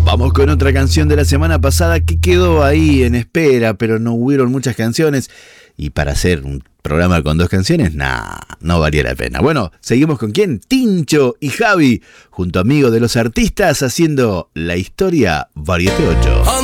Vamos con otra canción de la semana pasada que quedó ahí en espera, pero no hubieron muchas canciones. Y para hacer un programa con 2 canciones, no valía la pena. Bueno, seguimos con ¿quién? Tincho y Javi, junto a Amigos de los Artistas, haciendo La Historia Varieté 8.